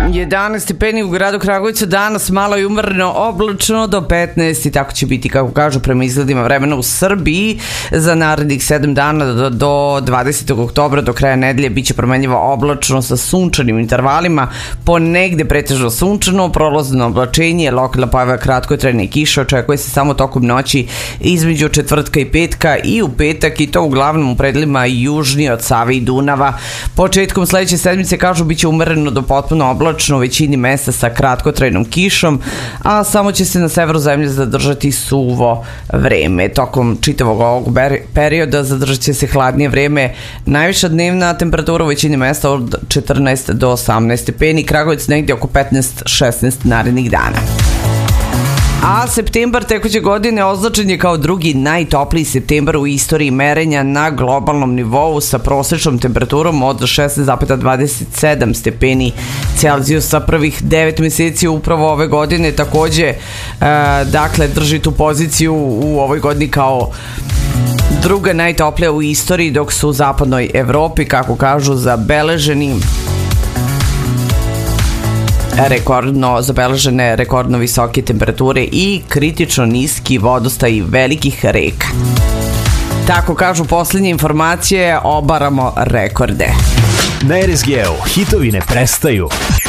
11 stepeni u gradu Kragujevcu, danas malo i umereno oblačno do 15 i tako će biti, kako kažu, prema izgledima vremena u Srbiji za narednih 7 dana do 20. oktobra, do kraja nedelje biće promenljivo oblačno sa sunčanim intervalima, ponegde pretežno sunčano, prolazno oblačenje, lokalna pojava kratkotrajne kiše očekuje se samo tokom noći između četvrtka i petka i u petak, i to uglavnom u predelima južnije od Save i Dunava. Početkom sledeće sedmice, kažu, biće umereno do potpuno oblačno u većini mesta sa kratkotrajnom kišom, a samo će se na severu zemlje zadržati suvo vreme. Tokom čitavog ovog perioda zadržat će se hladnije vreme. Najviša dnevna temperatura u većini mesta od 14 do 18 stepeni, Kragujevac negdje oko 15-16 narednih dana. A septembar tekuće godine označen je kao drugi najtopliji septembar u istoriji merenja na globalnom nivou sa prosečnom temperaturom od 16,27 stepeni Celzijusa. Prvih 9 meseci upravo ove godine takođe drži tu poziciju u ovoj godini kao druga najtoplija u istoriji, dok su u zapadnoj Evropi, kako kažu, zabeležene rekordno visoke temperature i kritično niski vodostaj velikih reka. Tako kažu poslednje informacije, obaramo rekorde. Na RSG-u hitovi ne prestaju.